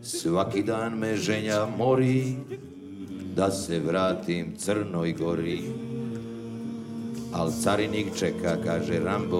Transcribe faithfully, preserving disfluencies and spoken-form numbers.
Svaki dan me ženja mori, da se vratim Crnoj Gori. Al carinik čeka, kaže Rambo,